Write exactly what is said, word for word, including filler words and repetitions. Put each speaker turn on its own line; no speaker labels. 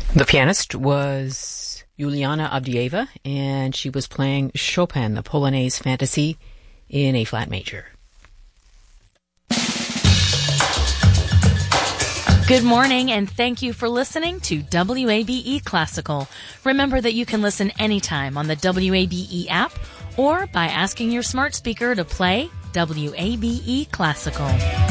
The pianist was Yuliana Avdieva, and she was playing Chopin, the Polonaise Fantasy, in A flat major.
Good morning, and thank you for listening to W A B E Classical. Remember that you can listen anytime on the W A B E app or by asking your smart speaker to play W A B E Classical.